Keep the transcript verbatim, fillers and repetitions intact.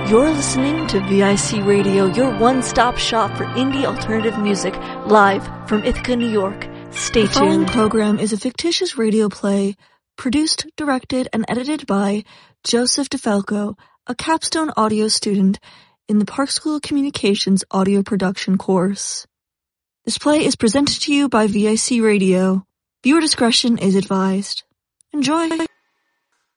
You're listening to V I C Radio, your one-stop shop for indie alternative music, live from Ithaca, New York. Stay tuned. The following program is a fictitious radio play produced, directed, and edited by Joseph DeFalco, a capstone audio student in the Park School of Communications audio production course. This play is presented to you by V I C Radio. Viewer discretion is advised. Enjoy!